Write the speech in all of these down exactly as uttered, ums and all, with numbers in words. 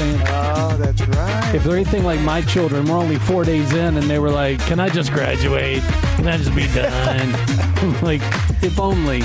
saying? Oh, that's right. If they're anything like my children, we're only four days in, and they were like, can I just graduate? Can I just be done? Like, if only.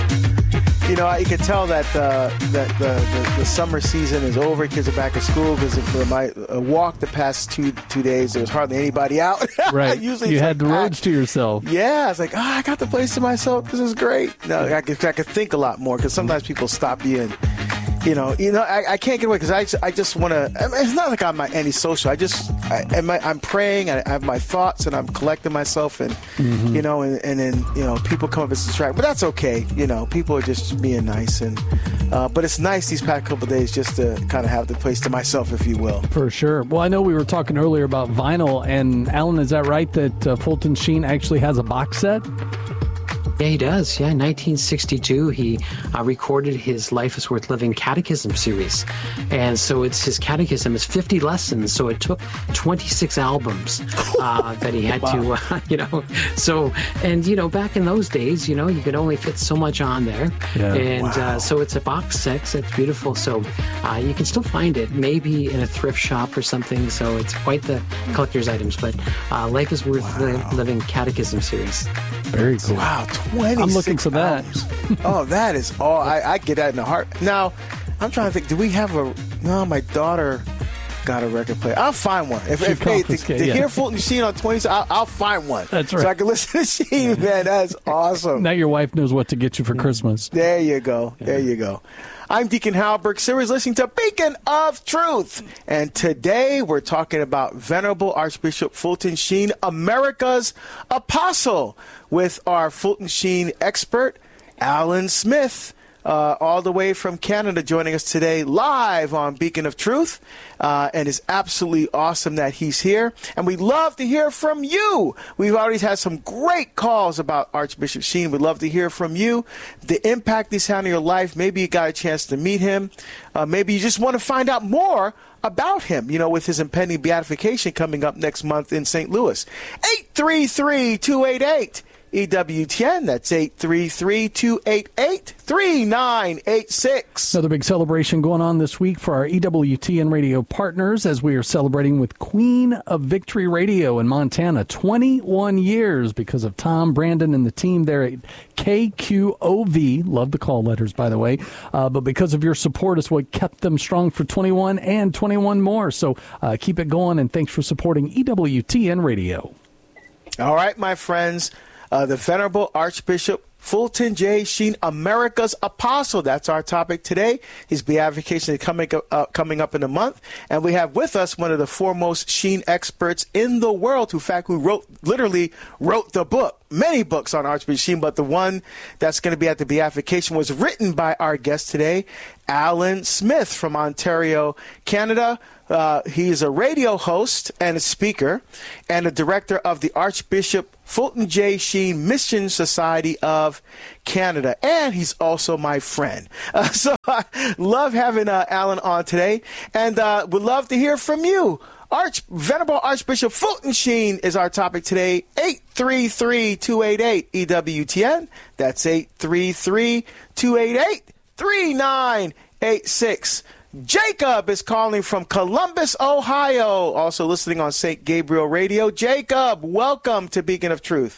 You know, you can tell that uh, that the, the, the summer season is over. Kids are back at school because for my uh, walk the past two two days, there was hardly anybody out. Right. Usually you it's had like, the roads ah, to yourself. Yeah. I was like, oh, I got the place to myself. This is great. No, I could, I could think a lot more because sometimes people stop you and, you know, you know, I, I can't get away because I, I just want to. I mean, it's not like I'm antisocial. I just, I, am I, I'm praying. I, I have my thoughts and I'm collecting myself, and Mm-hmm. you know, and, and then you know, people come up and distract. But that's okay. You know, people are just being nice, and uh, but it's nice these past couple of days just to kind of have the place to myself, if you will. For sure. Well, I know we were talking earlier about vinyl, and Alan, is that right that uh, Fulton Sheen actually has a box set? Yeah, he does. Yeah, in nineteen sixty-two, he uh, recorded his Life is Worth Living Catechism series. And so it's his catechism is fifty lessons. So it took twenty-six albums uh, that he had wow. to, uh, you know. So, and, you know, back in those days, you know, you could only fit so much on there. Yeah. And wow. uh, so it's a box set. It's beautiful. So uh, you can still find it, maybe in a thrift shop or something. So it's quite the collector's items. But uh, Life is Worth wow. li- Living Catechism series. Very cool. Wow, twenty-six I'm looking for that. Oh, that is all. I, I get that in the heart. Now, I'm trying to think. Do we have a? No, my daughter got a record player. I'll find one. If, if hey, to, to yeah. hear Fulton Sheen on twenty, I'll, I'll find one. That's right. So I can listen to Sheen. Man, that's awesome. Now your wife knows what to get you for Christmas. There you go. There you go. I'm Deacon Halberg. Series listening to Beacon of Truth. And today we're talking about Venerable Archbishop Fulton Sheen, America's Apostle, with our Fulton Sheen expert, Alan Smith, uh, all the way from Canada, joining us today live on Beacon of Truth. Uh, and it's absolutely awesome that he's here. And we'd love to hear from you. We've already had some great calls about Archbishop Sheen. We'd love to hear from you, the impact he's had on your life. Maybe you got a chance to meet him. Uh, maybe you just want to find out more about him, you know, with his impending beatification coming up next month in Saint Louis. eight three three, two eight eight E W T N. That's eight three three, two eight eight, three nine eight six. Another big celebration going on this week for our E W T N radio partners as we are celebrating with Queen of Victory Radio in Montana. twenty-one years because of Tom, Brandon, and the team there at K Q O V. Love the call letters, by the way. Uh, but because of your support is what kept them strong for twenty-one and twenty-one more. So uh, keep it going, and thanks for supporting E W T N Radio. All right, my friends. Uh, the Venerable Archbishop Fulton J. Sheen, America's Apostle. That's our topic today. His beatification is coming up, uh, coming up in a month. And we have with us one of the foremost Sheen experts in the world, who, in fact, who wrote, literally wrote the book. Many books on Archbishop Sheen, but the one that's going to be at the beatification was written by our guest today, Alan Smith from Ontario, Canada. Uh, he is a radio host and a speaker and a director of the Archbishop Fulton J. Sheen Mission Society of Canada. And he's also my friend. Uh, so I love having uh, Alan on today, and uh, would love to hear from you. Arch Venerable Archbishop Fulton Sheen is our topic today. eight three three, two eight eight, E W T N. That's eight three three, two eight eight, three nine eight six. Jacob is calling from Columbus, Ohio, also listening on Saint Gabriel Radio. Jacob, welcome to Beacon of Truth.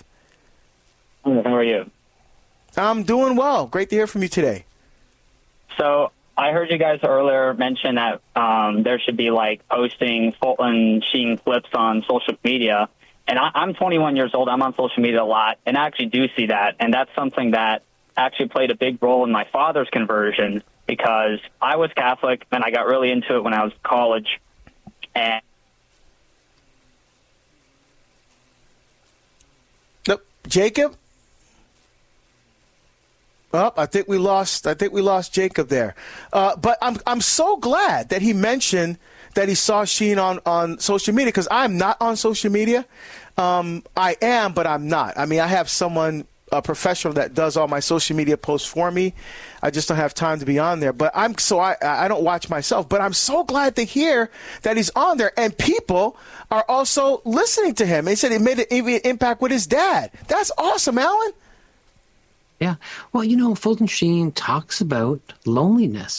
How are you? I'm doing well. Great to hear from you today. So I heard you guys earlier mention that um, there should be, like, posting Fulton Sheen clips on social media. And I, I'm twenty-one years old. I'm on social media a lot, and I actually do see that. And that's something that actually played a big role in my father's conversion, because I was Catholic, and I got really into it when I was in college. And Nope. Jacob? Oh, I think we lost. I think we lost Jacob there. Uh, but I'm I'm so glad that he mentioned that he saw Sheen on, on social media, because I'm not on social media. Um, I am, but I'm not. I mean, I have someone, a professional, that does all my social media posts for me. I just don't have time to be on there. But I'm so I I don't watch myself. But I'm so glad to hear that he's on there, and people are also listening to him. He said it made an even impact with his dad. That's awesome, Alan. Yeah. Well, you know, Fulton Sheen talks about loneliness.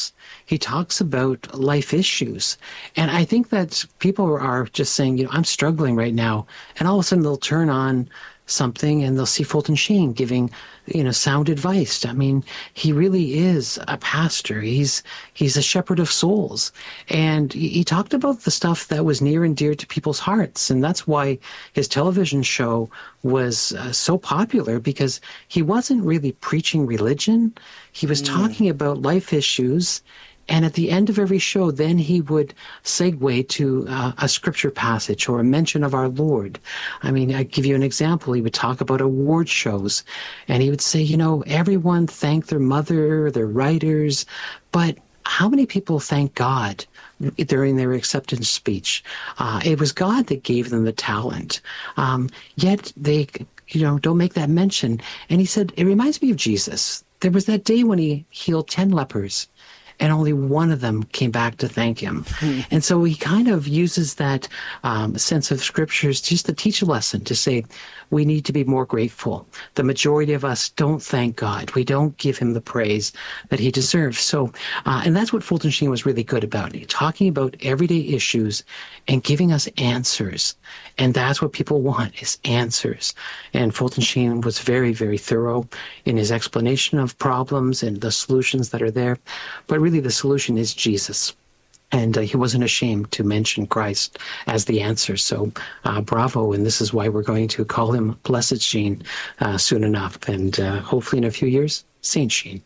he talks about life issues. And I think that people are just saying, you know, I'm struggling right now. And all of a sudden they'll turn on something and they'll see Fulton Sheen giving, you know, sound advice. I mean, he really is a pastor. He's he's a shepherd of souls. And he, he talked about the stuff that was near and dear to people's hearts. And that's why his television show was uh, so popular, because he wasn't really preaching religion. He was mm. talking about life issues. And at the end of every show, then he would segue to uh, a scripture passage or a mention of our Lord. I mean, I give you an example. He would talk about award shows, and he would say, you know, everyone thank their mother, their writers, but how many people thank God during their acceptance speech? Uh, it was God that gave them the talent. Um, yet they, you know, don't make that mention. And he said, it reminds me of Jesus. There was that day when he healed ten lepers, and only one of them came back to thank him. Mm. And so he kind of uses that um, sense of scriptures just to teach a lesson, to say we need to be more grateful. The majority of us don't thank God. We don't give him the praise that he deserves. So, uh, and that's what Fulton Sheen was really good about, talking about everyday issues and giving us answers. And that's what people want, is answers. And Fulton Sheen was very, very thorough in his explanation of problems and the solutions that are there. But really the solution is Jesus. And uh, he wasn't ashamed to mention Christ as the answer. So uh, bravo. And this is why we're going to call him Blessed Sheen uh, soon enough. And uh, hopefully in a few years, Saint Sheen.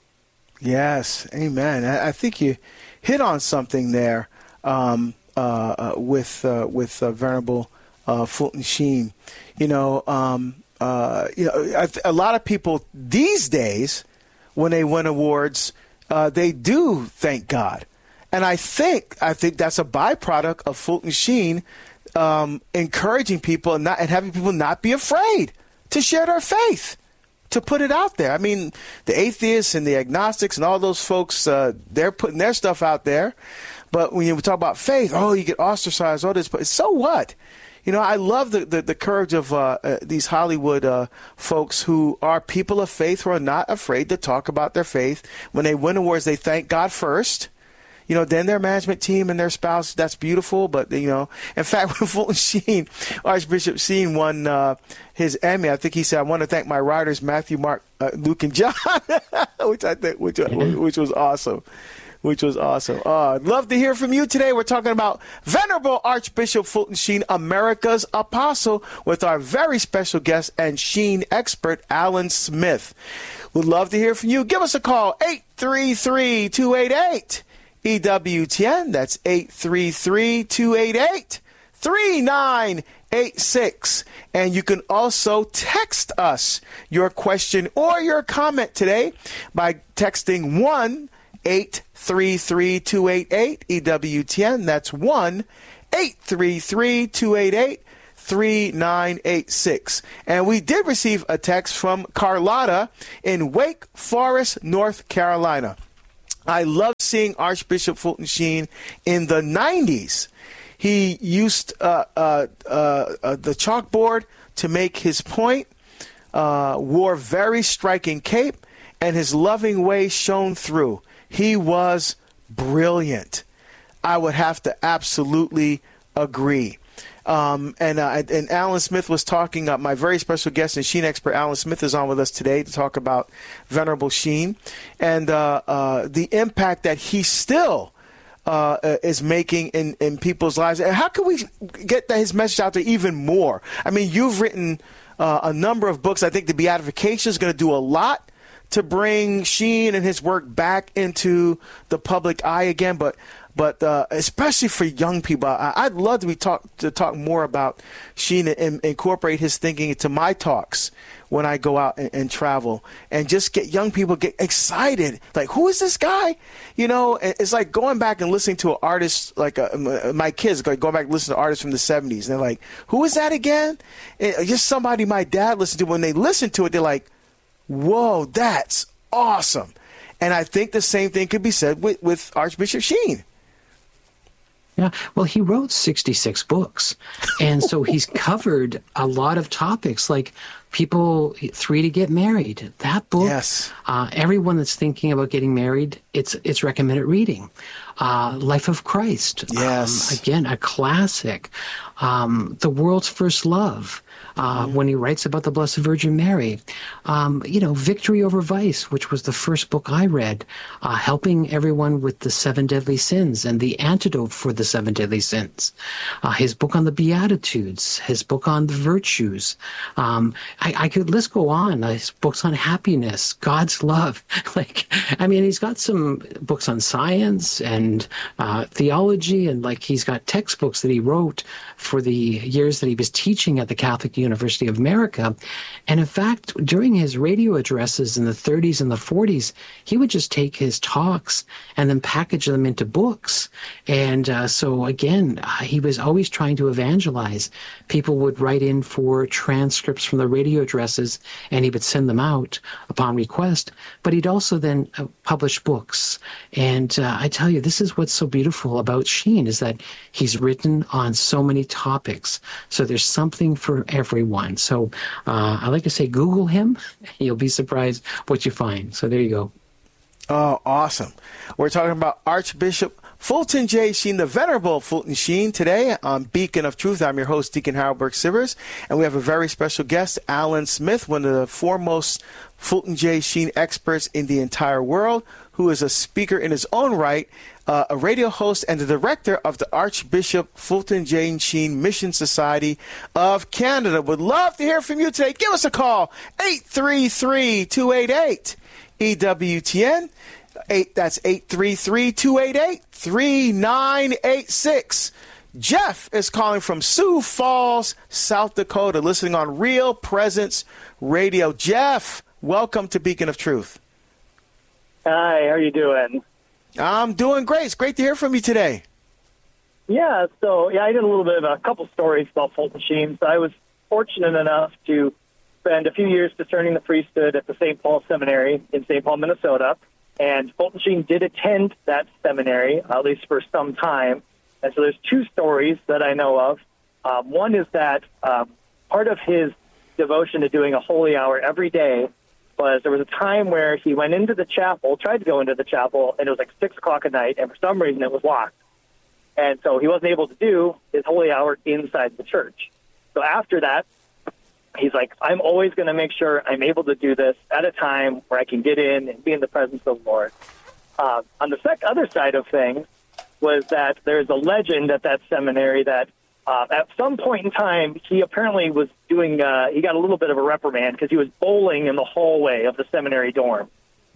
Yes. Amen. I, I think you hit on something there um, uh, uh, with uh, with uh, Venerable uh, Fulton Sheen. You know, um, uh, you know, I, a lot of people these days, when they win awards, uh, they do thank God. And I think I think that's a byproduct of Fulton Sheen um, encouraging people and, not, and having people not be afraid to share their faith, to put it out there. I mean, the atheists and the agnostics and all those folks, uh, they're putting their stuff out there. But when you talk about faith, oh, you get ostracized, all this. But so what? You know, I love the, the, the courage of uh, uh, these Hollywood uh, folks who are people of faith, who are not afraid to talk about their faith. When they win awards, they thank God first. You know, then their management team and their spouse, that's beautiful. But, you know, in fact, when Fulton Sheen, Archbishop Sheen won uh, his Emmy, I think he said, I want to thank my writers, Matthew, Mark, uh, Luke, and John, which I think, which, which was awesome. Which was awesome. Uh, I'd love to hear from you today. We're talking about Venerable Archbishop Fulton Sheen, America's Apostle, with our very special guest and Sheen expert, Alan Smith. We'd love to hear from you. Give us a call, eight three three, two eight eight, E W T N. That's eight three three, two eight eight, three nine eight six. And you can also text us your question or your comment today by texting one eight three three, two eight eight, E W T N. That's one eight three three, two eight eight, three nine eight six. And we did receive a text from Carlotta in Wake Forest, North Carolina. I love seeing Archbishop Fulton Sheen in the nineties. He used uh, uh, uh, uh, the chalkboard to make his point, uh, wore very striking cape, and his loving way shone through. He was brilliant. I would have to absolutely agree. Um, and uh, and Alan Smith was talking, uh, my very special guest and Sheen expert Alan Smith is on with us today to talk about Venerable Sheen and uh, uh, the impact that he still uh, is making in, in people's lives. And how can we get that, his message out there even more? I mean, you've written uh, a number of books. I think the Beatification is going to do a lot to bring Sheen and his work back into the public eye again, but but uh, especially for young people, I, I'd love to be talk to talk more about Sheen and, and incorporate his thinking into my talks when I go out and, and travel, and just get young people get excited. Like, who is this guy? You know, it's like going back and listening to an artist, like a, my kids, like going back and listening to artists from the seventies, and they're like, who is that again? And just somebody my dad listened to. When they listen to it, they're like, whoa, that's awesome. And I think the same thing could be said with, with Archbishop Sheen. Yeah, well, he wrote sixty-six books, and so he's covered a lot of topics like people, Three to Get Married. That book, yes. uh, everyone that's thinking about getting married, it's it's recommended reading. Uh, Life of Christ. Yes. Um, again, a classic. Um, The World's First Love. Uh, mm-hmm. When he writes about the Blessed Virgin Mary. Um, you know, Victory Over Vice, which was the first book I read, uh, helping everyone with the seven deadly sins and the antidote for the seven deadly sins. Uh, his book on the Beatitudes, his book on the virtues. Um, I, I could, let's go on. Uh, his books on happiness, God's love. like, I mean, he's got some books on science and uh, theology, and like he's got textbooks that he wrote for the years that he was teaching at the Catholic University of America. And in fact, during his radio addresses in the thirties and the forties, he would just take his talks and then package them into books. And uh, so again, uh, he was always trying to evangelize. People would write in for transcripts from the radio addresses, and he would send them out upon request. But he'd also then uh, publish books. And uh, I tell you, this is what's so beautiful about Sheen, is that he's written on so many topics. So there's something for everyone. So uh, I like to say, Google him. You'll be surprised what you find. So there you go. Oh, awesome. We're talking about Archbishop Fulton J. Sheen, the Venerable Fulton Sheen, today on Beacon of Truth. I'm your host, Deacon Harold Burke-Sivers, and we have a very special guest, Alan Smith, one of the foremost Fulton J. Sheen experts in the entire world, who is a speaker in his own right, uh, a radio host, and the director of the Archbishop Fulton J. Sheen Mission Society of Canada. Would love to hear from you today. Give us a call, eight three three, two eight eight, E W T N. Eight, that's eight three three, two eight eight, three nine eight six. Jeff is calling from Sioux Falls, South Dakota, listening on Real Presence Radio. Jeff, welcome to Beacon of Truth. Hi, how are you doing? I'm doing great. It's great to hear from you today. Yeah, so yeah, I did a little bit of a couple stories about Fulton Sheen. So I was fortunate enough to spend a few years discerning the priesthood at the Saint Paul Seminary in Saint Paul, Minnesota. And Fulton Sheen did attend that seminary, at least for some time. And so there's two stories that I know of. Um, one is that um, part of his devotion to doing a holy hour every day was there was a time where he went into the chapel, tried to go into the chapel, and it was like six o'clock at night, and for some reason it was locked. And so he wasn't able to do his holy hour inside the church. So after that, he's like, I'm always going to make sure I'm able to do this at a time where I can get in and be in the presence of the Lord. Uh, on the sec- other side of things was that there's a legend at that seminary that uh, at some point in time, he apparently was doing, uh, he got a little bit of a reprimand because he was bowling in the hallway of the seminary dorm.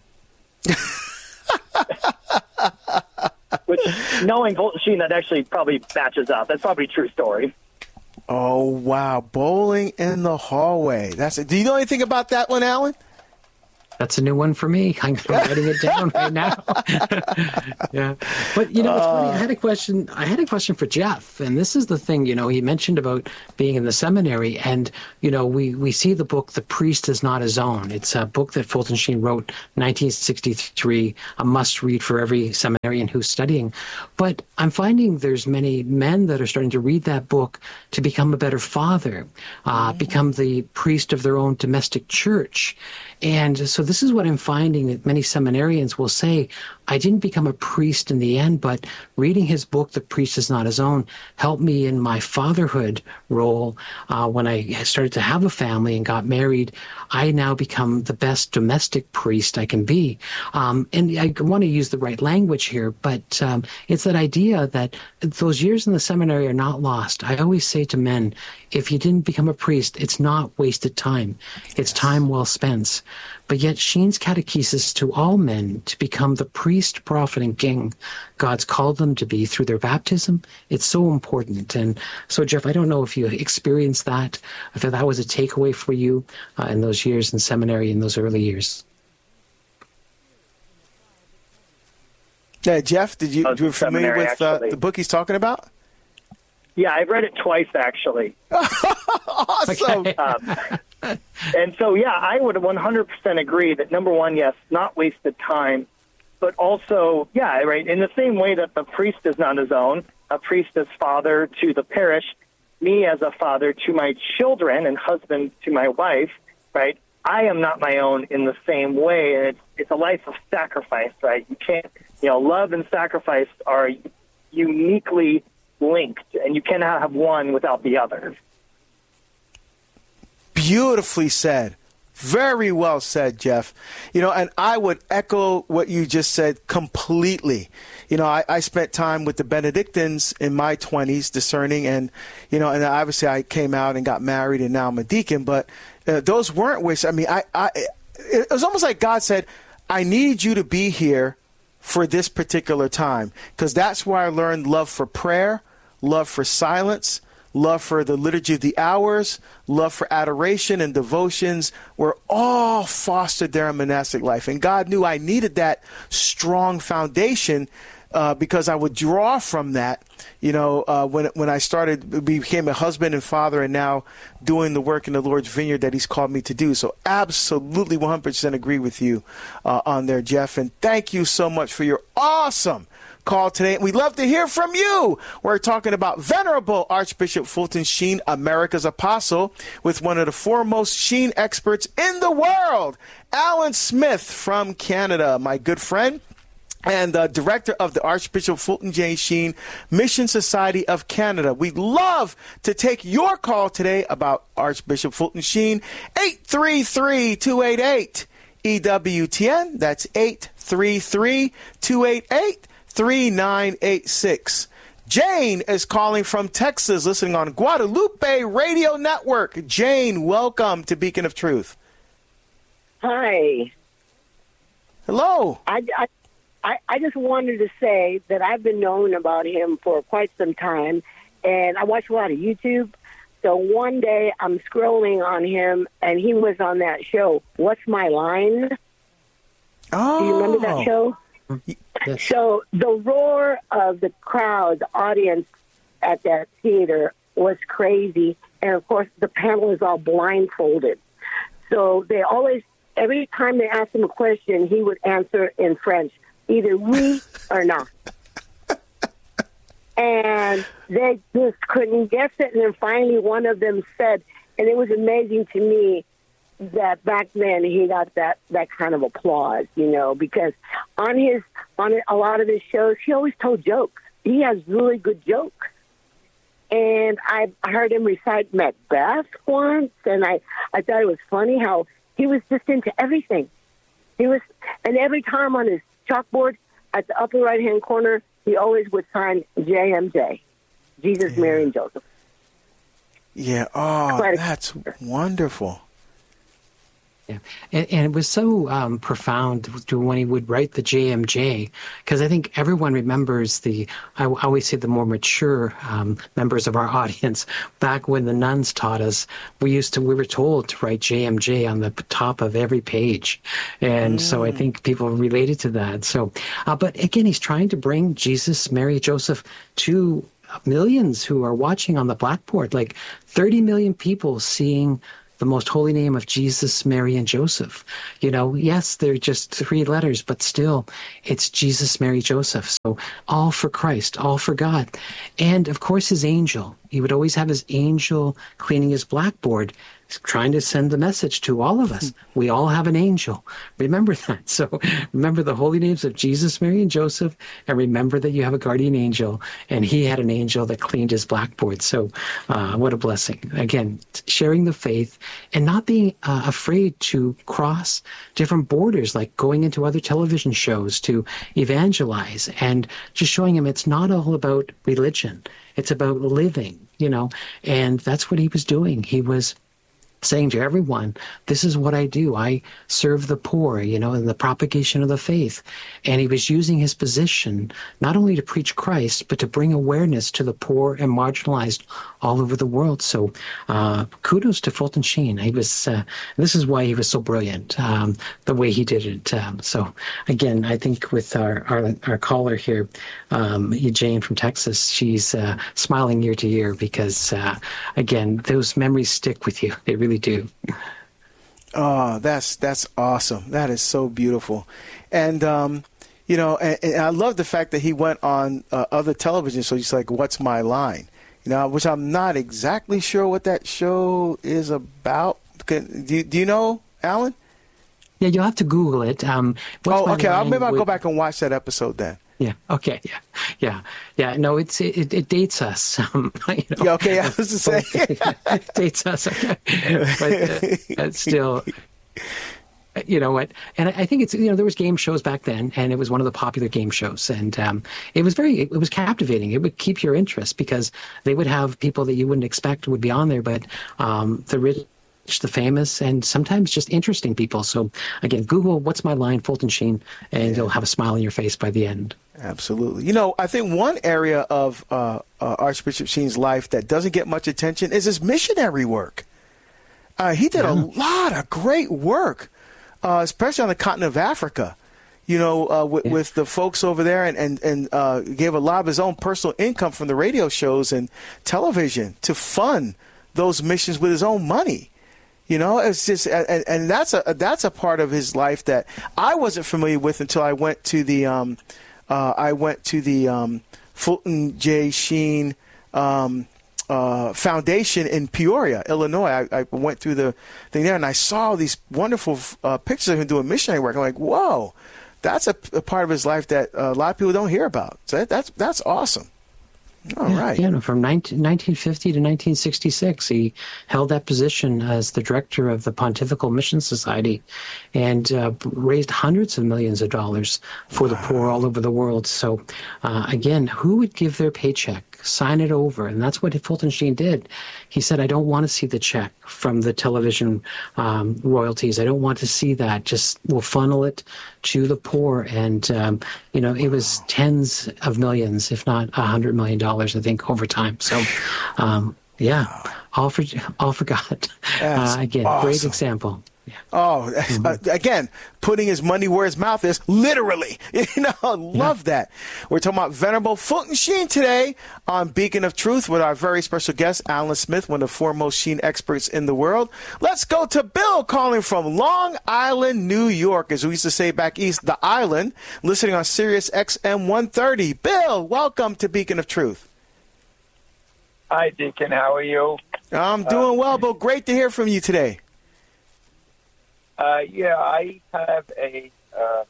Which, knowing Fulton Sheen, that actually probably matches up. That's probably a true story. Oh, wow. Bowling in the hallway. That's it. Do you know anything about that one, Alan? That's a new one for me. I'm writing it down right now. Yeah, but you know, it's funny. I had a question. I had a question for Jeff, and this is the thing. You know, he mentioned about being in the seminary, and you know, we we see the book "The Priest Is Not His Own." It's a book that Fulton Sheen wrote, nineteen sixty-three, a must-read for every seminarian who's studying. But I'm finding there's many men that are starting to read that book to become a better father, uh, mm-hmm. become the priest of their own domestic church. And so this is what I'm finding, that many seminarians will say, I didn't become a priest in the end, but reading his book, The Priest Is Not His Own, helped me in my fatherhood role. Uh, when I started to have a family and got married, I now become the best domestic priest I can be. Um, and I want to use the right language here, but um, it's that idea that those years in the seminary are not lost. I always say to men, if you didn't become a priest, it's not wasted time. It's time well spent. But yet Sheen's catechesis to all men to become the priest, prophet, and king God's called them to be through their baptism, it's so important. And so, Jeff, I don't know if you experienced that, if that was a takeaway for you uh, in those years in seminary, in those early years. Yeah, Jeff, did you, you were familiar with uh, the book he's talking about? Yeah, I've read it twice, actually. Awesome. um, and so, yeah, I would one hundred percent agree that, number one, yes, not wasted time, but also, yeah, right, in the same way that the priest is not his own, a priest is father to the parish, me as a father to my children and husband to my wife, right? I am not my own in the same way, and it's it's a life of sacrifice, right? You can't, you know, love and sacrifice are uniquely linked, and you cannot have one without the other. Beautifully said. Very well said, Jeff. You know, and I would echo what you just said completely. You know, I, I spent time with the Benedictines in my twenties discerning, and, you know, and obviously I came out and got married, and now I'm a deacon, but uh, those weren't ways. I mean, I, I, it was almost like God said, I need you to be here for this particular time, because that's where I learned love for prayer, love for silence, love for the liturgy of the hours, love for adoration and devotions were all fostered there in monastic life. And God knew I needed that strong foundation uh, because I would draw from that, you know, uh, when when I started, became a husband and father, and now doing the work in the Lord's vineyard that he's called me to do. So absolutely one hundred percent agree with you uh, on there, Jeff. And thank you so much for your awesome call today. We'd love to hear from you. We're talking about Venerable Archbishop Fulton Sheen, America's Apostle, with one of the foremost Sheen experts in the world, Alan Smith from Canada, my good friend, and uh, director of the Archbishop Fulton J. Sheen Mission Society of Canada. We'd love to take your call today about Archbishop Fulton Sheen. eight three three, two eight eight, E W T N. That's eight three three, two eight eight, three nine eight six. Jane is calling from Texas, listening on Guadalupe Radio Network. Jane, welcome to Beacon of Truth. Hi. Hello. I, I, I, I just wanted to say that I've been knowing about him for quite some time, and I watch a lot of YouTube. So one day I'm scrolling on him, and he was on that show, What's My Line? Oh. Do you remember that show? Yes. So the roar of the crowd, the audience at that theater was crazy. And, of course, the panel is all blindfolded. So they always, every time they asked him a question, he would answer in French, either oui or non. And they just couldn't guess it. And then finally one of them said, and it was amazing to me, that back then he got that, that kind of applause, you know, because on his on a lot of his shows, he always told jokes. He has really good jokes. And I heard him recite Macbeth once, and I, I thought it was funny how he was just into everything. He was, and every time on his chalkboard at the upper right-hand corner, he always would sign J M J, Jesus, yeah. Mary, and Joseph. Yeah, oh, that's wonderful. Yeah, and, and it was so um, profound when he would write the J M J, because I think everyone remembers the, I always say the more mature um, members of our audience, back when the nuns taught us, we used to, we were told to write J M J on the top of every page. And mm. so I think people related to that. So, uh, but again, he's trying to bring Jesus, Mary, Joseph to millions who are watching on the blackboard, like thirty million people seeing the most holy name of Jesus, Mary, and Joseph. You know, yes, they're just three letters, but still, it's Jesus, Mary, Joseph. So all for Christ, all for God. And, of course, his angel. He would always have his angel cleaning his blackboard, trying to send the message to all of us. We all have an angel. Remember that. So remember the holy names of Jesus, Mary, and Joseph, and remember that you have a guardian angel, and he had an angel that cleaned his blackboard. So uh, what a blessing. Again, sharing the faith and not being uh, afraid to cross different borders, like going into other television shows to evangelize, and just showing him it's not all about religion. It's about living, you know, and that's what he was doing. He was saying to everyone, this is what I do. I serve the poor, you know, in the propagation of the faith. And he was using his position not only to preach Christ, but to bring awareness to the poor and marginalized all over the world. So uh, kudos to Fulton Sheen. He was, uh, this is why he was so brilliant, um, the way he did it. Um, so again, I think with our, our, our caller here, um, Jane from Texas, she's uh, smiling ear to ear because, uh, again, those memories stick with you. They really do. Oh, that's that's awesome. That is so beautiful. And, um, you know, and, and I love the fact that he went on uh, other television. So he's like, what's my line? You know, which I'm not exactly sure what that show is about. Can, do, you, do you know, Alan? Yeah, you'll have to Google it. Um, oh, okay. I'll, maybe I'll with... go back and watch that episode then. Yeah. Okay. Yeah. Yeah. Yeah. No, it's it, it dates us. Um, you know, yeah. Okay. I was to say it dates us. Okay. But uh, it's still. You know what? And I think it's, you know, there was game shows back then, and it was one of the popular game shows. And um, it was very, it was captivating. It would keep your interest because they would have people that you wouldn't expect would be on there, but um, the rich, the famous, and sometimes just interesting people. So again, Google "What's My Line?" Fulton Sheen, and yeah. you'll have a smile on your face by the end. Absolutely. You know, I think one area of uh, uh, Archbishop Sheen's life that doesn't get much attention is his missionary work. Uh, he did yeah. a lot of great work. Uh, especially on the continent of Africa, you know, uh, with, yeah. with the folks over there, and, and, and uh, gave a lot of his own personal income from the radio shows and television to fund those missions with his own money. You know, it's just, and, and that's a that's a part of his life that I wasn't familiar with until I went to the um, uh, I went to the um, Fulton J. Sheen um, Uh, foundation in Peoria, Illinois. I, I went through the thing there, and I saw these wonderful uh, pictures of him doing missionary work. I'm like, whoa, that's a, a part of his life that uh, a lot of people don't hear about. So that, that's that's awesome. All yeah, right. Yeah, from nineteen fifty to nineteen sixty-six, he held that position as the director of the Pontifical Mission Society, and uh, raised hundreds of millions of dollars for wow. the poor all over the world. So, uh, again, who would give their paycheck? Sign it over. And that's what Fulton Sheen did. He said, I don't want to see the check from the television um, royalties. I don't want to see that. Just we'll funnel it to the poor. And, um, you know, it was tens of millions, if not a hundred million dollars, I think, over time. So, um, yeah, all for, all for God. Uh, again, awesome. Great example. Yeah. Oh, mm-hmm. uh, again, putting his money where his mouth is, literally. You know, I love yeah. that. We're talking about Venerable Fulton Sheen today on Beacon of Truth with our very special guest, Alan Smith, one of the foremost Sheen experts in the world. Let's go to Bill calling from Long Island, New York, as we used to say back east, the island, listening on Sirius X M one thirty. Bill, welcome to Beacon of Truth. Hi, Deacon. How are you? I'm doing uh, well, Bill. Great to hear from you today. Uh, yeah, I have a, uh,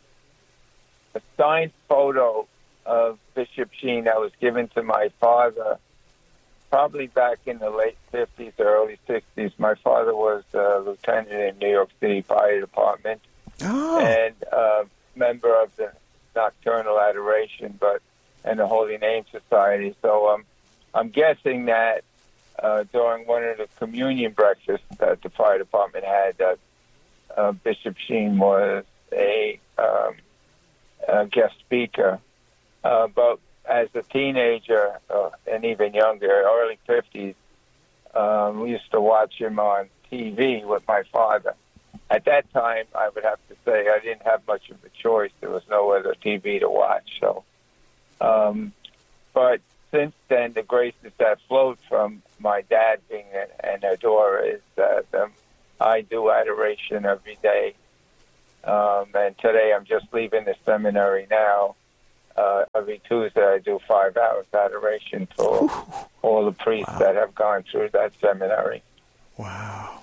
a signed photo of Bishop Sheen that was given to my father probably back in the late fifties or early sixties. My father was a lieutenant in New York City Fire Department oh. and a member of the Nocturnal Adoration but and the Holy Name Society. So um, I'm guessing that uh, during one of the communion breakfasts that the fire department had, that Uh, Bishop Sheen was a, um, a guest speaker. Uh, but as a teenager, uh, and even younger, early fifties, um, we used to watch him on T V with my father. At that time, I would have to say I didn't have much of a choice. There was no other T V to watch. So, um, but since then, the graces that flowed from my dad being an, an adorer is that um, I do adoration every day. Um, and today I'm just leaving the seminary now. Uh, every Tuesday I do five hours adoration for all the priests wow. that have gone through that seminary. Wow.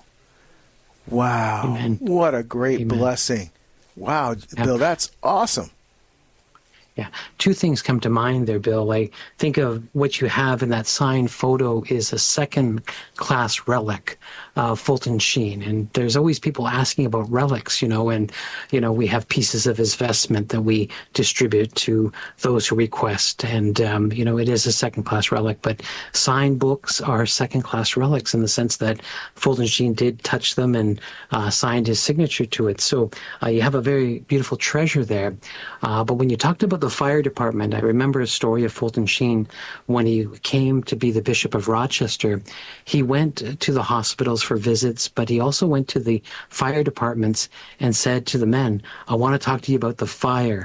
Wow. Amen. What a great Amen. blessing. Wow, yep. Bill, that's awesome. Yeah. Two things come to mind there, Bill. Like, think of what you have in that signed photo is a second-class relic of Fulton Sheen. And there's always people asking about relics, you know, and, you know, we have pieces of his vestment that we distribute to those who request. And, um, you know, it is a second-class relic. But signed books are second-class relics in the sense that Fulton Sheen did touch them and uh, signed his signature to it. So uh, you have a very beautiful treasure there. Uh, but when you talked about the fire department, I remember a story of Fulton Sheen when he came to be the Bishop of Rochester. He went to the hospitals for visits, but he also went to the fire departments and said to the men, I want to talk to you about the fire,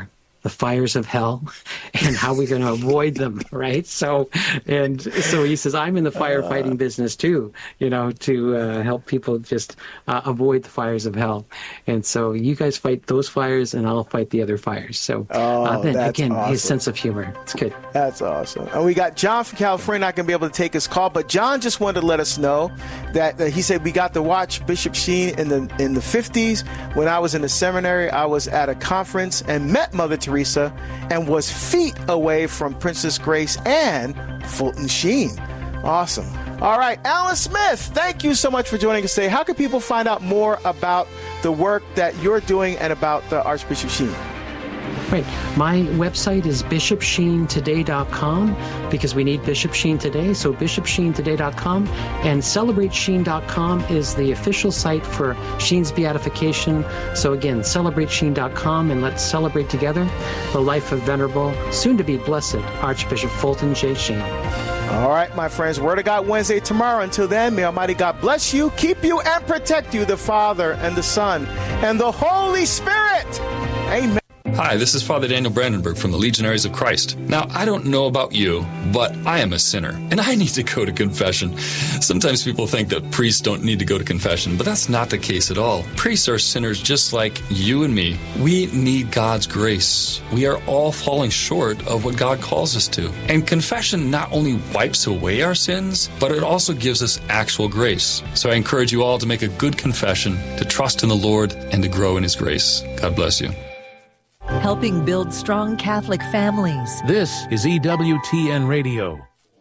the fires of hell and how we're going to avoid them, right? So, and so he says, I'm in the firefighting uh, business too, you know, to uh, help people just uh, avoid the fires of hell. And so you guys fight those fires and I'll fight the other fires. So oh, uh, then, that's again, awesome. His sense of humor. It's good. That's awesome. And we got John from California, not going to be able to take his call, but John just wanted to let us know that uh, he said we got to watch Bishop Sheen in the in the fifties. When I was in the seminary, I was at a conference and met Mother Teresa and was feet away from Princess Grace and Fulton Sheen. Awesome. All right, Alan Smith, thank you so much for joining us today. How can people find out more about the work that you're doing and about the Archbishop Sheen? Right. My website is bishop sheen today dot com because we need Bishop Sheen today. So bishop sheen today dot com, and celebrate sheen dot com is the official site for Sheen's beatification. So again, celebrate sheen dot com, and let's celebrate together the life of Venerable, soon to be blessed, Archbishop Fulton J. Sheen. All right, my friends, Word of God Wednesday tomorrow. Until then, may Almighty God bless you, keep you, and protect you, the Father and the Son and the Holy Spirit. Amen. Hi, this is Father Daniel Brandenburg from the Legionaries of Christ. Now, I don't know about you, but I am a sinner, and I need to go to confession. Sometimes people think that priests don't need to go to confession, but that's not the case at all. Priests are sinners just like you and me. We need God's grace. We are all falling short of what God calls us to. And confession not only wipes away our sins, but it also gives us actual grace. So I encourage you all to make a good confession, to trust in the Lord, and to grow in His grace. God bless you. Helping build strong Catholic families. This is E W T N Radio.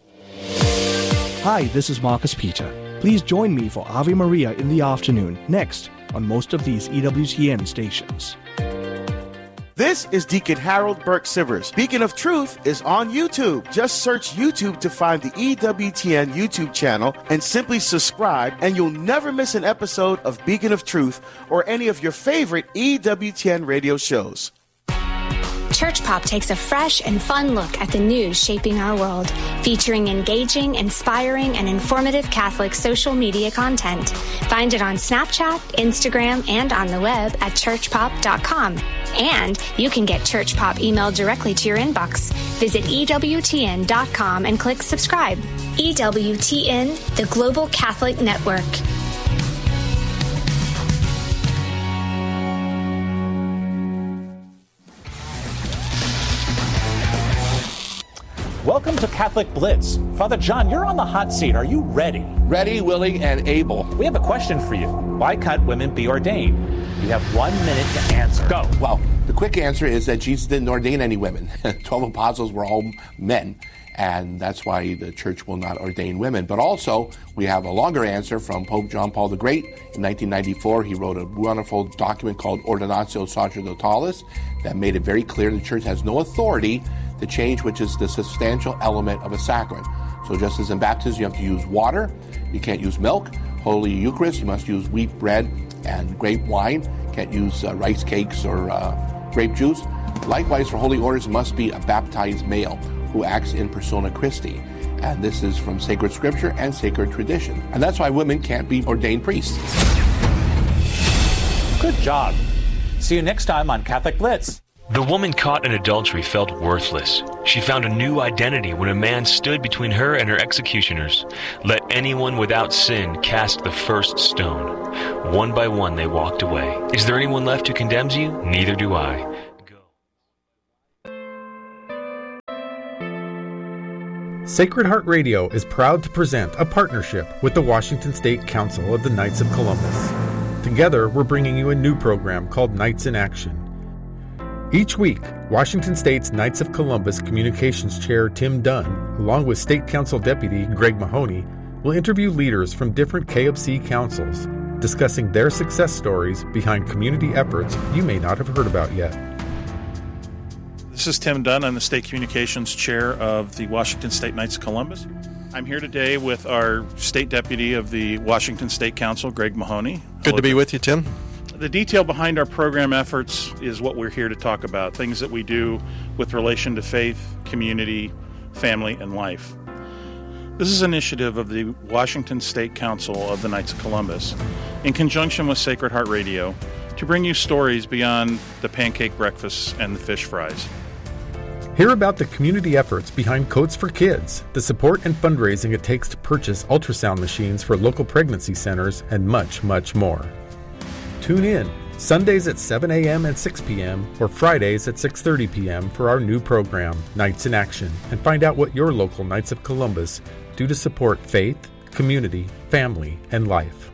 Hi, this is Marcus Peter. Please join me for Ave Maria in the afternoon, next on most of these E W T N stations. This is Deacon Harold Burke Sivers. Beacon of Truth is on YouTube. Just search YouTube to find the E W T N YouTube channel and simply subscribe, and you'll never miss an episode of Beacon of Truth or any of your favorite E W T N radio shows. Church Pop takes a fresh and fun look at the news shaping our world, featuring engaging, inspiring, and informative Catholic social media content. Find it on Snapchat, Instagram, and on the web at church pop dot com. And you can get Church Pop emailed directly to your inbox. Visit E W T N dot com and click subscribe. E W T N, the Global Catholic Network. Welcome to Catholic Blitz. Father John, you're on the hot seat. Are you ready? Ready, willing, and able. We have a question for you. Why can't women be ordained? You have one minute to answer. Go. Well, the quick answer is that Jesus didn't ordain any women. Twelve apostles were all men, and that's why the church will not ordain women. But also, we have a longer answer from Pope John Paul the Great. In nineteen ninety-four, he wrote a wonderful document called Ordinatio Sacerdotalis that made it very clear the church has no authority to change which is the substantial element of a sacrament. So just as in baptism, you have to use water, you can't use milk. Holy Eucharist, you must use wheat bread and grape wine. You can't use uh, rice cakes or uh, grape juice. Likewise, for holy orders, it must be a baptized male who acts in persona Christi. And this is from sacred scripture and sacred tradition. And that's why women can't be ordained priests. Good job. See you next time on Catholic Blitz. The woman caught in adultery felt worthless. She found a new identity when a man stood between her and her executioners. Let anyone without sin cast the first stone. One by one they walked away. Is there anyone left who condemns you? Neither do I. Sacred Heart Radio is proud to present a partnership with the Washington State Council of the Knights of Columbus. Together, we're bringing you a new program called Knights in Action. Each week, Washington State's Knights of Columbus Communications Chair Tim Dunn, along with State Council Deputy Greg Mahoney, will interview leaders from different K of C councils, discussing their success stories behind community efforts you may not have heard about yet. This is Tim Dunn. I'm the State Communications Chair of the Washington State Knights of Columbus. I'm here today with our State Deputy of the Washington State Council, Greg Mahoney. Good Hello. to be with you, Tim. The detail behind our program efforts is what we're here to talk about, things that we do with relation to faith, community, family, and life. This is an initiative of the Washington State Council of the Knights of Columbus in conjunction with Sacred Heart Radio to bring you stories beyond the pancake breakfasts and the fish fries. Hear about the community efforts behind Coats for Kids, the support and fundraising it takes to purchase ultrasound machines for local pregnancy centers, and much, much more. Tune in Sundays at seven a.m. and six p.m. or Fridays at six thirty p.m. for our new program, Knights in Action, and find out what your local Knights of Columbus do to support faith, community, family, and life.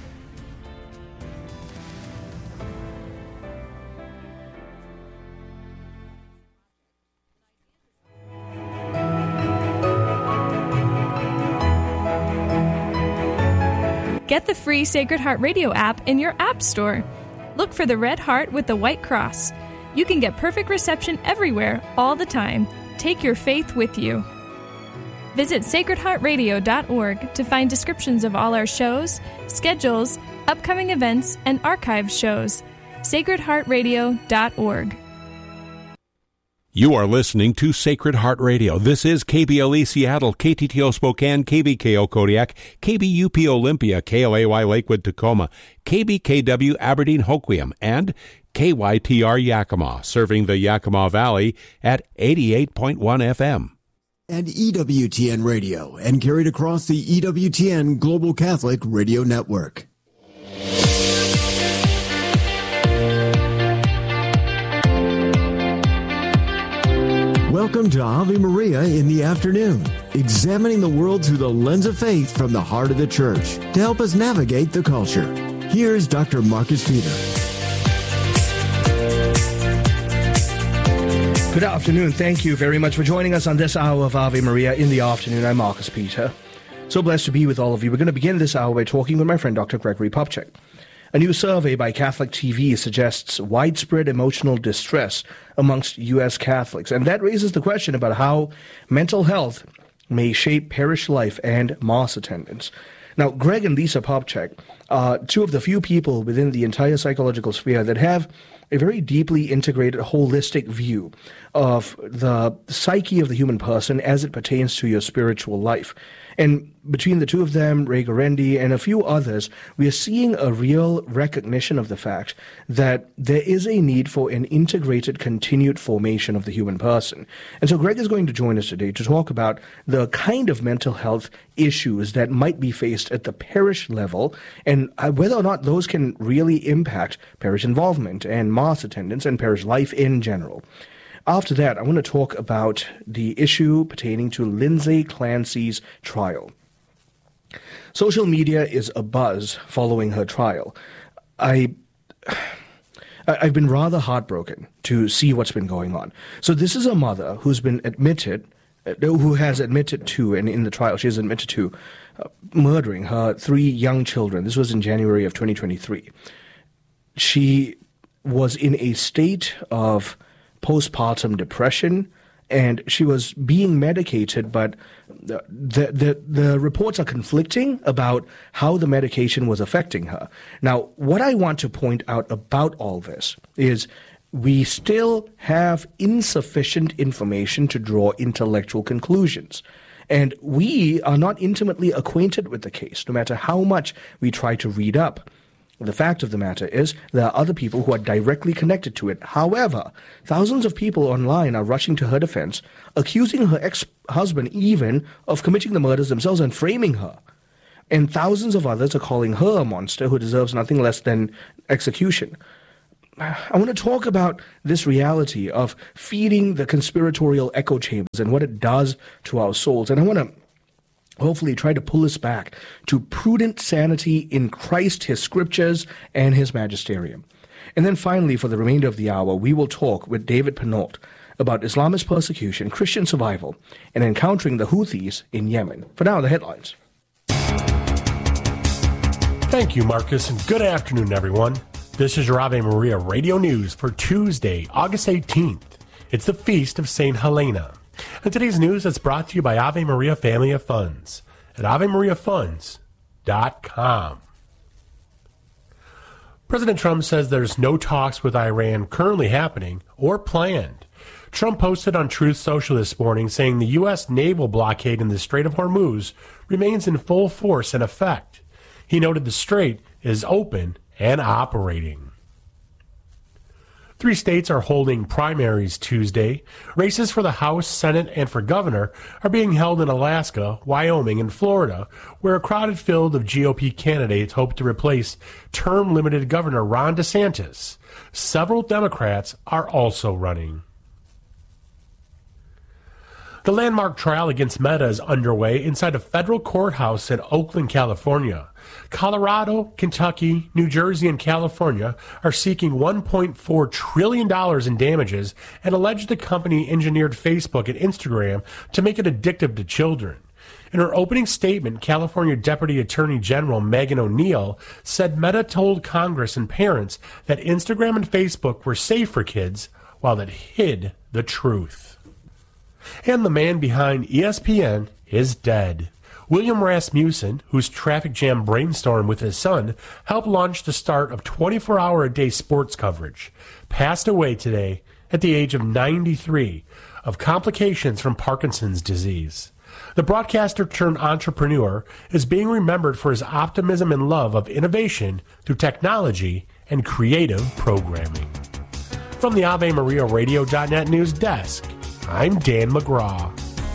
Get the free Sacred Heart Radio app in your app store. Look for the red heart with the white cross. You can get perfect reception everywhere, all the time. Take your faith with you. Visit sacred heart radio dot org to find descriptions of all our shows, schedules, upcoming events, and archived shows. sacred heart radio dot org. You are listening to Sacred Heart Radio. This is K B L E Seattle, K T T O Spokane, K B K O Kodiak, K B U P Olympia, K L A Y Lakewood Tacoma, K B K W Aberdeen Hoquiam, and K Y T R Yakima, serving the Yakima Valley at eighty-eight point one F M. And E W T N Radio, and carried across the E W T N Global Catholic Radio Network. Welcome to Ave Maria in the afternoon, examining the world through the lens of faith from the heart of the church to help us navigate the culture. Here's Doctor Marcus Peter. Good afternoon. Thank you very much for joining us on this hour of Ave Maria in the afternoon. I'm Marcus Peter. So blessed to be with all of you. We're going to begin this hour by talking with my friend Doctor Gregory Popcak. A new survey by Catholic T V suggests widespread emotional distress amongst U S Catholics, and that raises the question about how mental health may shape parish life and Mass attendance. Now, Greg and Lisa Popcak are two of the few people within the entire psychological sphere that have a very deeply integrated, holistic view of the psyche of the human person as it pertains to your spiritual life. And between the two of them, Ray Guarendi, and a few others, we are seeing a real recognition of the fact that there is a need for an integrated, continued formation of the human person. And so Greg is going to join us today to talk about the kind of mental health issues that might be faced at the parish level and whether or not those can really impact parish involvement and Mass attendance and parish life in general. After that, I want to talk about the issue pertaining to Lindsay Clancy's trial. Social media is abuzz following her trial. I, I've been rather heartbroken to see what's been going on. So this is a mother who's been admitted, who has admitted to, and in the trial she has admitted to, uh, murdering her three young children. This was in January of twenty twenty-three. She was in a state of postpartum depression, and she was being medicated, but the, the the reports are conflicting about how the medication was affecting her. Now, what I want to point out about all this is we still have insufficient information to draw intellectual conclusions. And we are not intimately acquainted with the case, no matter how much we try to read up. The fact of the matter is there are other people who are directly connected to it. However, thousands of people online are rushing to her defense, accusing her ex-husband even of committing the murders themselves and framing her. And thousands of others are calling her a monster who deserves nothing less than execution. I want to talk about this reality of feeding the conspiratorial echo chambers and what it does to our souls. And I want to hopefully try to pull us back to prudent sanity in Christ, his scriptures, and his magisterium. And then finally, for the remainder of the hour, we will talk with David Penault about Islamist persecution, Christian survival, and encountering the Houthis in Yemen. For now, the headlines. Thank you, Marcus, and good afternoon, everyone. This is your Ave Maria Radio News for Tuesday, August eighteenth. It's the Feast of Saint Helena. And today's news is brought to you by Ave Maria Family of Funds at ave maria funds dot com. President Trump says there's no talks with Iran currently happening or planned. Trump posted on Truth Social this morning saying the U S naval blockade in the Strait of Hormuz remains in full force and effect. He noted the strait is open and operating. Three states are holding primaries Tuesday. Races for the House, Senate, and for governor are being held in Alaska, Wyoming, and Florida, where a crowded field of G O P candidates hope to replace term-limited Governor Ron DeSantis. Several Democrats are also running. The landmark trial against Meta is underway inside a federal courthouse in Oakland, California. Colorado, Kentucky, New Jersey, and California are seeking one point four trillion dollars in damages and allege the company engineered Facebook and Instagram to make it addictive to children. In her opening statement, California Deputy Attorney General Megan O'Neill said Meta told Congress and parents that Instagram and Facebook were safe for kids, while it hid the truth. And the man behind E S P N is dead. William Rasmussen, whose traffic jam brainstorm with his son helped launch the start of twenty-four hour a day sports coverage, passed away today at the age of ninety-three of complications from Parkinson's disease. The broadcaster turned entrepreneur is being remembered for his optimism and love of innovation through technology and creative programming. From the Ave Maria Radio dot net news desk, I'm Dan McGraw.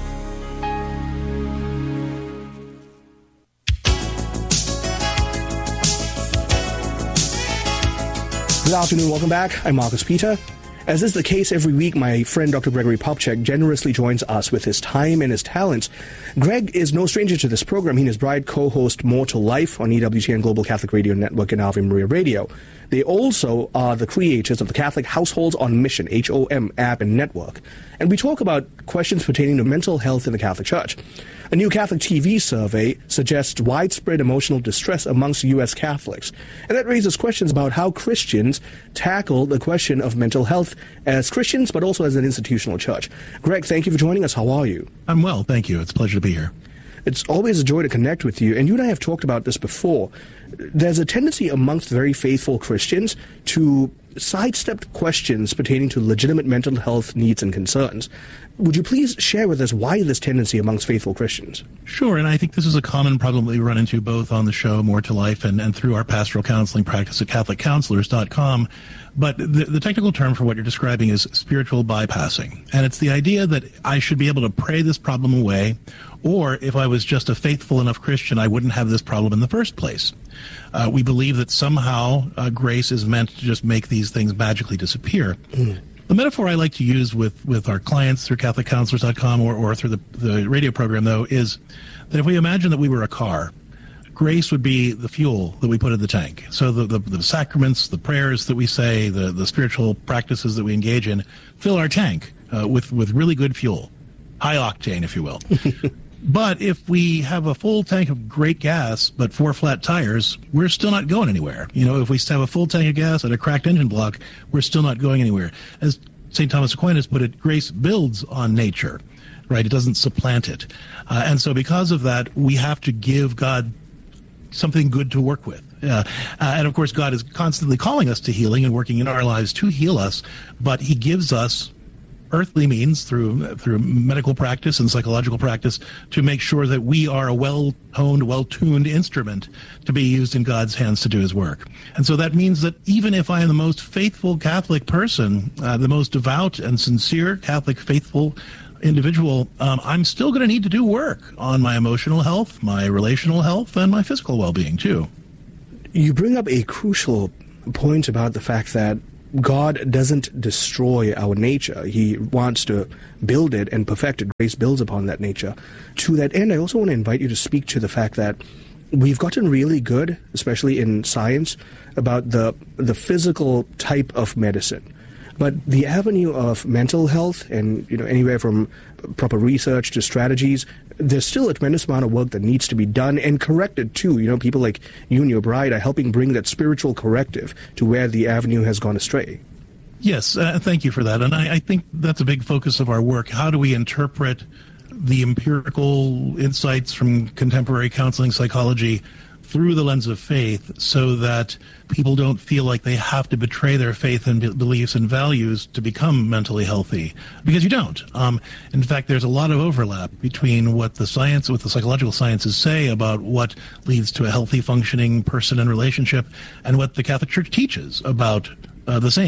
Good afternoon, welcome back. I'm Marcus Peter. As is the case every week, my friend Doctor Gregory Popcak generously joins us with his time and his talents. Greg is no stranger to this program. He and his bride co-host More to Life on E W T N Global Catholic Radio Network and Ave Maria Radio. They also are the creators of the Catholic Households on Mission, H O M app and network. And we talk about questions pertaining to mental health in the Catholic Church. A new Catholic T V survey suggests widespread emotional distress amongst U S Catholics. And that raises questions about how Christians tackle the question of mental health as Christians, but also as an institutional church. Greg, thank you for joining us. How are you? I'm well, thank you. It's a pleasure to be here. It's always a joy to connect with you, and you and I have talked about this before. There's a tendency amongst very faithful Christians to sidestep questions pertaining to legitimate mental health needs and concerns. Would you please share with us why this tendency amongst faithful Christians? Sure, and I think this is a common problem we run into both on the show, More to Life, and, and through our pastoral counseling practice at Catholic Counselors dot com. But the, the technical term for what you're describing is spiritual bypassing. And it's the idea that I should be able to pray this problem away, or if I was just a faithful enough Christian, I wouldn't have this problem in the first place. Uh, we believe that somehow uh, grace is meant to just make these things magically disappear. Mm. The metaphor I like to use with, with our clients through Catholic Counselors dot com or, or through the, the radio program, though, is that if we imagine that we were a car, grace would be the fuel that we put in the tank. So the, the, the sacraments, the prayers that we say, the, the spiritual practices that we engage in fill our tank uh, with, with really good fuel, high octane, if you will. But if we have a full tank of great gas but four flat tires, we're still not going anywhere. You know, if we have a full tank of gas and a cracked engine block, we're still not going anywhere. As Saint Thomas Aquinas put it, grace builds on nature, right? It doesn't supplant it. Uh, and so because of that, we have to give God something good to work with. Uh, uh, and of course, God is constantly calling us to healing and working in our lives to heal us, but he gives us earthly means through through medical practice and psychological practice to make sure that we are a well-honed, well-tuned instrument to be used in God's hands to do his work. And so that means that even if I am the most faithful Catholic person, uh, the most devout and sincere Catholic faithful individual, um, I'm still going to need to do work on my emotional health, my relational health, and my physical well-being too. You bring up a crucial point about the fact that God doesn't destroy our nature. He wants to build it and perfect it. Grace builds upon that nature. To that end, I also want to invite you to speak to the fact that we've gotten really good, especially in science, about the the physical type of medicine. But the avenue of mental health and, you know, anywhere from proper research to strategies, there's still a tremendous amount of work that needs to be done and corrected too. You know, people like you and your bride are helping bring that spiritual corrective to where the avenue has gone astray. Yes, uh, thank you for that. And I, I think that's a big focus of our work. How do we interpret the empirical insights from contemporary counseling psychology through the lens of faith so that people don't feel like they have to betray their faith and b- beliefs and values to become mentally healthy? Because you don't. Um, in fact, there's a lot of overlap between what the science, what the psychological sciences say about what leads to a healthy, functioning person and relationship and what the Catholic Church teaches about uh, the same.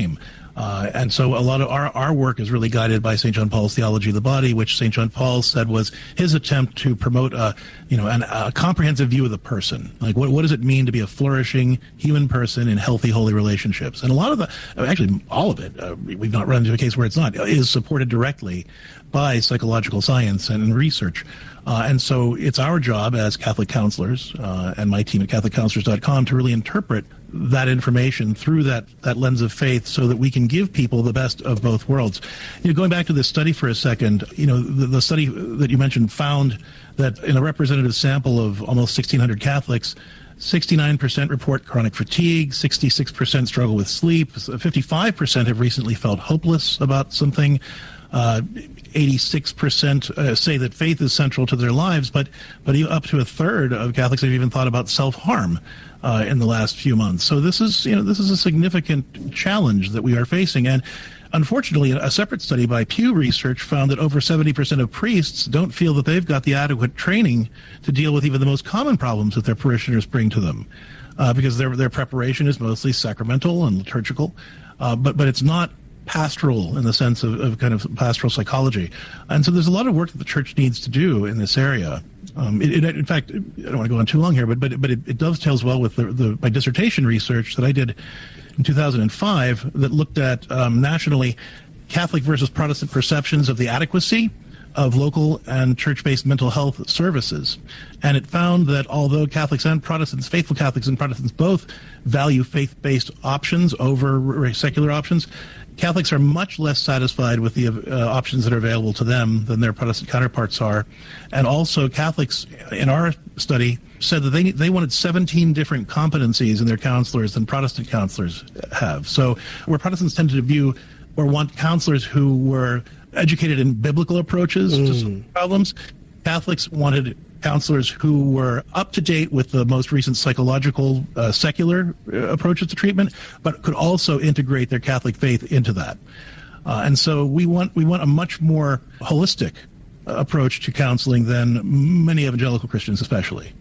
Uh, and so a lot of our, our work is really guided by Saint John Paul's theology of the body, which Saint John Paul said was his attempt to promote a, you know, an, a comprehensive view of the person. Like, what, what does it mean to be a flourishing human person in healthy, holy relationships? And a lot of the, actually all of it, uh, we've not run into a case where it's not, is supported directly by psychological science and research. Uh, and so it's our job as Catholic counselors uh, and my team at Catholic Counselors dot com to really interpret that information through that, that lens of faith so that we can give people the best of both worlds. You know, going back to this study for a second, you know, the, the study that you mentioned found that in a representative sample of almost sixteen hundred Catholics, sixty-nine percent report chronic fatigue, sixty-six percent struggle with sleep, fifty-five percent have recently felt hopeless about something, uh, eighty-six percent uh, say that faith is central to their lives, but but up to a third of Catholics have even thought about self-harm uh, in the last few months. So this is, you know, this is a significant challenge that we are facing. And unfortunately, a separate study by Pew Research found that over seventy percent of priests don't feel that they've got the adequate training to deal with even the most common problems that their parishioners bring to them, uh, because their their preparation is mostly sacramental and liturgical, uh, but but it's not pastoral in the sense of, of kind of pastoral psychology. And so there's a lot of work that the church needs to do in this area. Um, it, it, in fact, I don't want to go on too long here, but but, but it, it dovetails well with the, the, my dissertation research that I did in two thousand five that looked at um, nationally Catholic versus Protestant perceptions of the adequacy of local and church-based mental health services. And it found that although Catholics and Protestants, faithful Catholics and Protestants both value faith-based options over secular options, Catholics are much less satisfied with the uh, options that are available to them than their Protestant counterparts are. And also Catholics, in our study, said that they they wanted seventeen different competencies in their counselors than Protestant counselors have. So where Protestants tend to view or want counselors who were educated in biblical approaches mm. to some problems, Catholics wanted counselors who were up to date with the most recent psychological, uh, secular uh, approaches to treatment, but could also integrate their Catholic faith into that. Uh, and so we want we want a much more holistic uh, approach to counseling than many evangelical Christians, especially.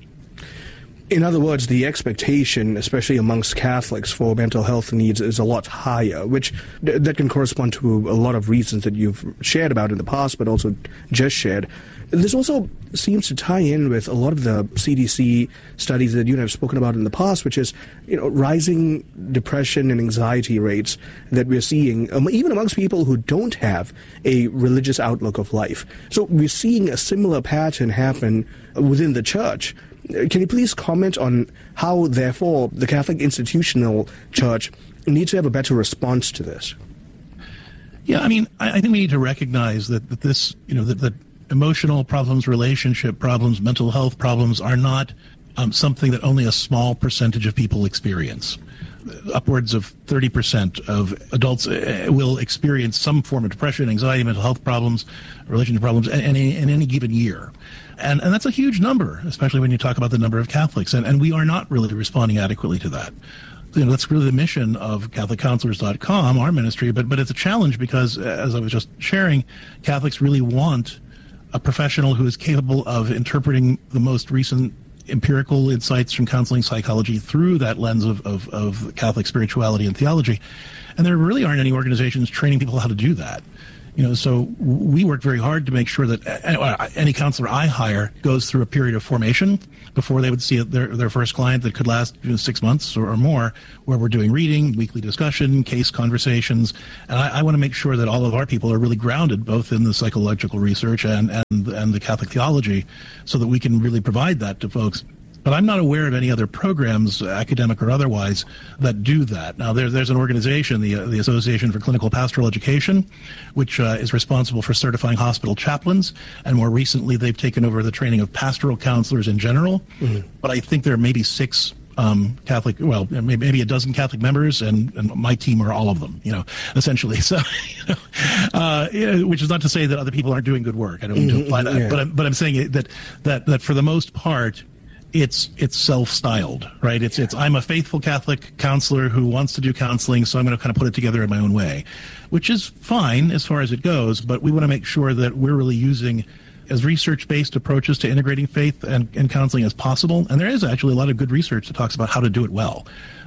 In other words, the expectation, especially amongst Catholics, for mental health needs is a lot higher, which th- that can correspond to a lot of reasons that you've shared about in the past, but also just shared. This also seems to tie in with a lot of the C D C studies that you have spoken about in the past, which is, you know, rising depression and anxiety rates that we're seeing, um, even amongst people who don't have a religious outlook of life. So we're seeing a similar pattern happen within the church. Can you please comment on how, therefore, the Catholic institutional church needs to have a better response to this? Yeah, I mean, I, I think we need to recognize that, that this, you know, that, that emotional problems, relationship problems, mental health problems are not um, something that only a small percentage of people experience. Upwards of thirty percent of adults uh, will experience some form of depression, anxiety, mental health problems, relationship problems in any, in any given year. And, and that's a huge number, especially when you talk about the number of Catholics. And, and we are not really responding adequately to that. You know, that's really the mission of Catholic Counselors dot com, our ministry. But, but it's a challenge because, as I was just sharing, Catholics really want a professional who is capable of interpreting the most recent empirical insights from counseling psychology through that lens of, of, of Catholic spirituality and theology. And there really aren't any organizations training people how to do that. You know, so we work very hard to make sure that any counselor I hire goes through a period of formation before they would see their their first client that could last you know, six months or, or more, where we're doing reading, weekly discussion, case conversations. And I, I want to make sure that all of our people are really grounded both in the psychological research and, and, and the Catholic theology so that we can really provide that to folks. But I'm not aware of any other programs, academic or otherwise, that do that. Now, there, there's an organization, the, uh, the Association for Clinical Pastoral Education, which uh, is responsible for certifying hospital chaplains. And more recently, they've taken over the training of pastoral counselors in general. Mm-hmm. But I think there are maybe six um, Catholic, well, maybe, maybe a dozen Catholic members, and, and my team are all of them, you know, essentially. So, you know, uh, which is not to say that other people aren't doing good work. I don't mean to imply that. Yeah. But, I'm, but I'm saying that, that, that for the most part, It's it's self-styled, right? It's it's I'm a faithful Catholic counselor who wants to do counseling, so I'm going to kind of put it together in my own way, which is fine as far as it goes. But we want to make sure that we're really using as research-based approaches to integrating faith and, and counseling as possible. And there is actually a lot of good research that talks about how to do it well.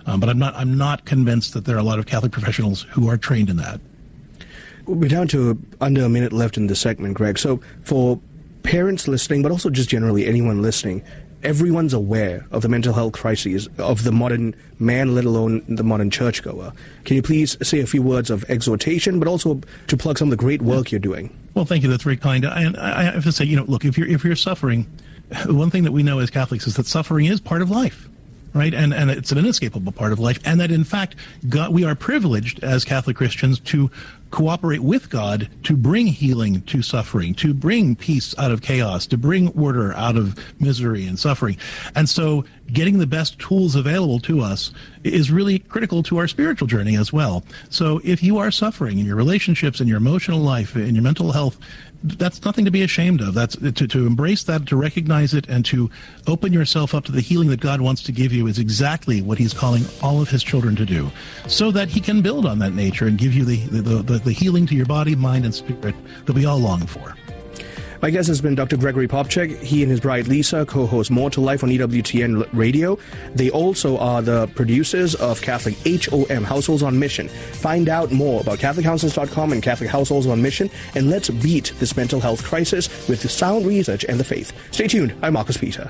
Um, but I'm not I'm not convinced that there are a lot of Catholic professionals who are trained in that. We're down to under a minute left in this segment, Greg. So for parents listening, but also just generally anyone listening, everyone's aware of the mental health crises of the modern man, let alone the modern churchgoer. Can you please say a few words of exhortation, but also to plug some of the great work you're doing? Well, thank you. That's very kind. And I, I have to say, you know, look, if you're if you're suffering, one thing that we know as Catholics is that suffering is part of life. Right, and and it's an inescapable part of life, and that in fact, God, we are privileged as Catholic Christians to cooperate with God to bring healing to suffering, to bring peace out of chaos, to bring order out of misery and suffering. And so getting the best tools available to us is really critical to our spiritual journey as well. So if you are suffering in your relationships, in your emotional life, in your mental health, that's nothing to be ashamed of. That's to, to embrace that, to recognize it, and to open yourself up to the healing that God wants to give you is exactly what he's calling all of his children to do, so that he can build on that nature and give you the, the, the, the healing to your body, mind, and spirit that we all long for. My guest has been Doctor Gregory Popcak. He and his bride Lisa co-host More to Life on E W T N Radio. They also are the producers of Catholic H O M, Households on Mission. Find out more about Catholic Households dot com and Catholic Households on Mission, and let's beat this mental health crisis with sound research and the faith. Stay tuned. I'm Marcus Peter.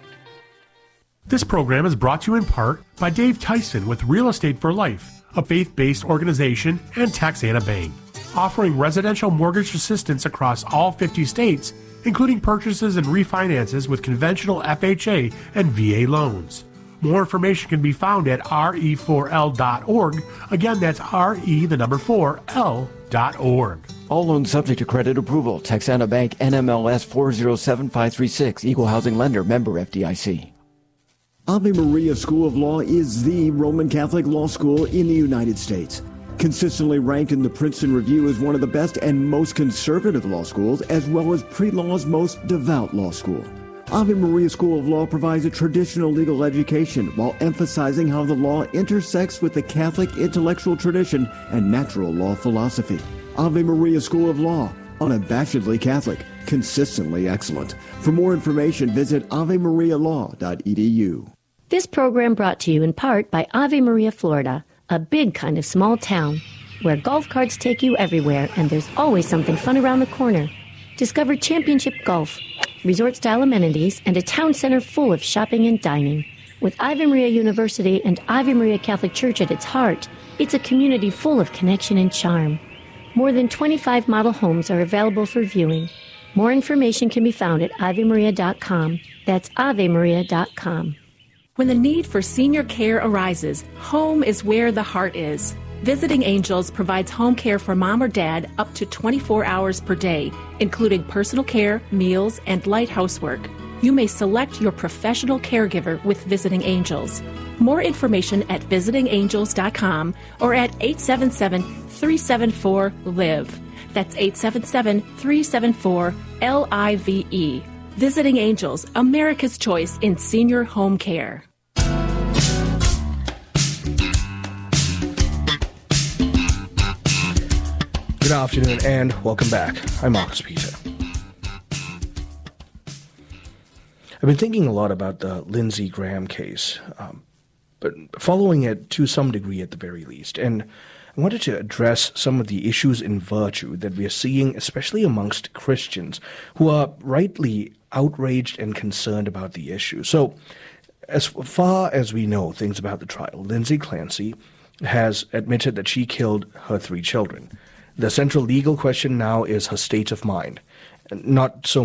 This program is brought to you in part by Dave Tyson with Real Estate for Life, a faith-based organization, and Texana Bank, offering residential mortgage assistance across all fifty states, including purchases and refinances with conventional F H A and V A loans. More information can be found at R E four L dot org. Again, that's R E, the number four, L dot org. All loans subject to credit approval. Texana Bank, N M L S four zero seven five three six, Equal Housing Lender, member F D I C. Ave Maria School of Law is the Roman Catholic law school in the United States. Consistently ranked in the Princeton Review as one of the best and most conservative law schools, as well as pre-law's most devout law school. Ave Maria School of Law provides a traditional legal education while emphasizing how the law intersects with the Catholic intellectual tradition and natural law philosophy. Ave Maria School of Law, unabashedly Catholic, consistently excellent. For more information, visit ave maria law dot e d u. This program brought to you in part by Ave Maria, Florida, a big kind of small town where golf carts take you everywhere and there's always something fun around the corner. Discover championship golf, resort-style amenities, and a town center full of shopping and dining. With Ave Maria University and Ave Maria Catholic Church at its heart, it's a community full of connection and charm. More than twenty-five model homes are available for viewing. More information can be found at ave maria dot com. That's ave maria dot com. When the need for senior care arises, home is where the heart is. Visiting Angels provides home care for mom or dad up to twenty-four hours per day, including personal care, meals, and light housework. You may select your professional caregiver with Visiting Angels. More information at visiting angels dot com or at eight seven seven, three seven four, L I V E. That's eight seven seven, three seven four, L I V E. Visiting Angels, America's choice in senior home care. Good afternoon and welcome back. I'm Marcus Peter. I've been thinking a lot about the Lindsey Graham case, um, but following it to some degree at the very least. And I wanted to address some of the issues in virtue that we are seeing, especially amongst Christians, who are rightly outraged and concerned about the issue. So, as far as we know things about the trial, Lindsay Clancy has admitted that she killed her three children. The central legal question now is her state of mind, not so